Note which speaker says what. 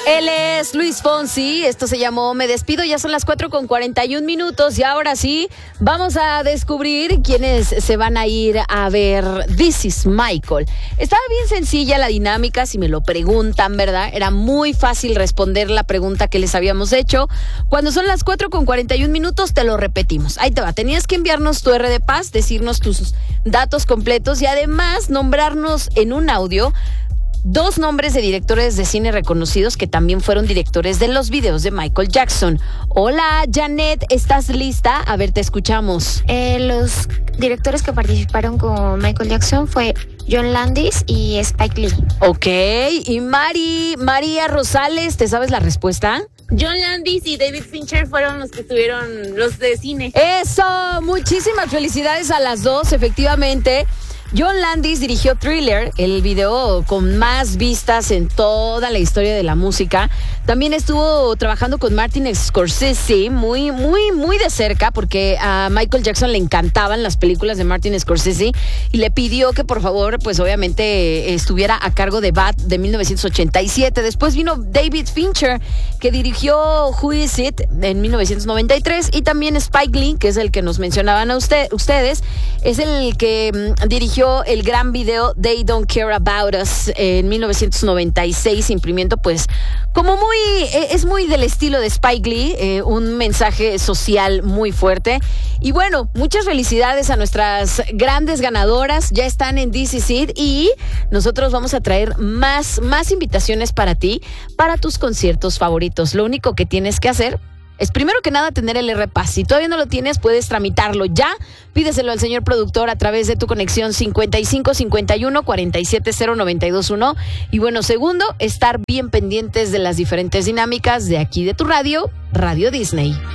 Speaker 1: Él es Luis Fonsi, esto se llamó Me Despido, ya son las 4:41 y ahora sí, vamos a descubrir quiénes se van a ir a ver This Is Michael. Estaba bien sencilla la dinámica, si me lo preguntan, ¿verdad? Era muy fácil responder la pregunta que les habíamos hecho. Cuando son las 4:41, te lo repetimos. Ahí te va, tenías que enviarnos tu R de Paz, decirnos tus datos completos y además nombrarnos en un audio 2 nombres de directores de cine reconocidos que también fueron directores de los videos de Michael Jackson. Hola, Janet, ¿estás lista? A ver, te escuchamos.
Speaker 2: Los directores que participaron con Michael Jackson fue John Landis y Spike Lee.
Speaker 1: Ok, y María Rosales, ¿te sabes la respuesta?
Speaker 3: John Landis y David Fincher fueron los que estuvieron, los de cine.
Speaker 1: ¡Eso! Muchísimas felicidades a las dos, efectivamente. John Landis dirigió Thriller, el video con más vistas en toda la historia de la música. También estuvo trabajando con Martin Scorsese muy de cerca, porque a Michael Jackson le encantaban las películas de Martin Scorsese y le pidió que por favor, pues obviamente estuviera a cargo de Bad de 1987. Después vino David Fincher, que dirigió Who Is It en 1993, y también Spike Lee, que es el que nos mencionaban a ustedes, es el que dirigió el gran video They Don't Care About Us en 1996, imprimiendo pues como es muy del estilo de Spike Lee, un mensaje social muy fuerte. Y bueno, muchas felicidades a nuestras grandes ganadoras, ya están en This Is It y nosotros vamos a traer más invitaciones para ti, para tus conciertos favoritos. Lo único que tienes que hacer es primero que nada tener el R-Paz. Si todavía no lo tienes, puedes tramitarlo ya. Pídeselo al señor productor a través de tu conexión 5551-470-921. Y bueno, segundo, estar bien pendientes de las diferentes dinámicas de aquí de tu radio, Radio Disney.